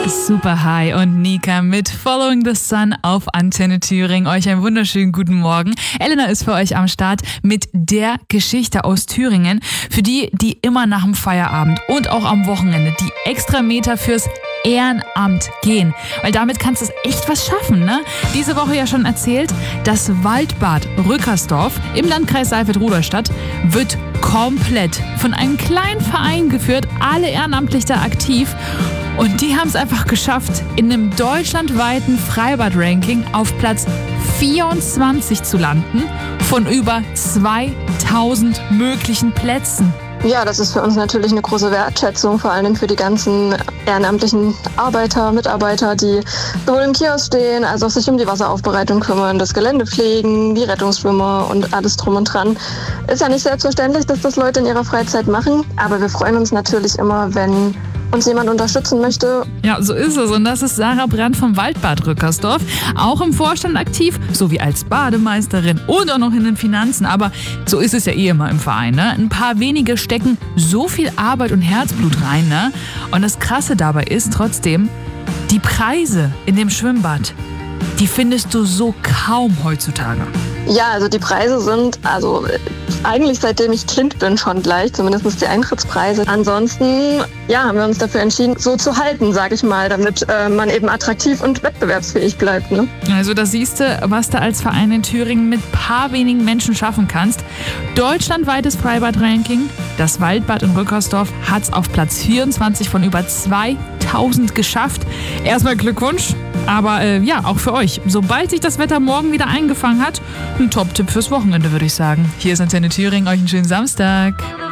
Super High und Nika mit Following the Sun auf Antenne Thüringen. Euch einen wunderschönen guten Morgen. Elena ist für euch am Start mit der Geschichte aus Thüringen. Für die, die immer nach dem Feierabend und auch am Wochenende die extra Meter fürs Ehrenamt gehen. Weil damit kannst du echt was schaffen, ne? Diese Woche ja schon erzählt, das Waldbad Rückersdorf im Landkreis Saalfeld-Rudolstadt wird komplett von einem kleinen Verein geführt, alle ehrenamtlich da aktiv. Und die haben es einfach geschafft, in einem deutschlandweiten Freibad-Ranking auf Platz 24 zu landen, von über 2000 möglichen Plätzen. Ja, das ist für uns natürlich eine große Wertschätzung, vor allen Dingen für die ganzen ehrenamtlichen Mitarbeiter, die sowohl im Kiosk stehen, als auch sich um die Wasseraufbereitung kümmern, das Gelände pflegen, die Rettungsschwimmer und alles drum und dran. Ist ja nicht selbstverständlich, dass das Leute in ihrer Freizeit machen, aber wir freuen uns natürlich immer, wenn uns jemand unterstützen möchte. Ja, so ist es. Und das ist Sarah Brandt vom Waldbad Rückersdorf. Auch im Vorstand aktiv, sowie als Bademeisterin und auch noch in den Finanzen. Aber so ist es ja eh immer im Verein, ne? Ein paar wenige stecken so viel Arbeit und Herzblut rein, ne? Und das Krasse dabei ist trotzdem, die Preise in dem Schwimmbad, die findest du so kaum heutzutage. Ja, also die Preise sind, eigentlich seitdem ich Kind bin schon gleich, zumindest die Eintrittspreise. Ansonsten, ja, haben wir uns dafür entschieden, so zu halten, sage ich mal, damit man eben attraktiv und wettbewerbsfähig bleibt, ne? Also da siehst du, was du als Verein in Thüringen mit paar wenigen Menschen schaffen kannst. Deutschlandweites Freibad-Ranking. Das Waldbad in Rückersdorf hat es auf Platz 24 von über 2000 geschafft. Erstmal Glückwunsch. Aber ja, auch für euch. Sobald sich das Wetter morgen wieder eingefangen hat, ein Top-Tipp fürs Wochenende, würde ich sagen. Hier ist Antenne Thüringen. Euch einen schönen Samstag.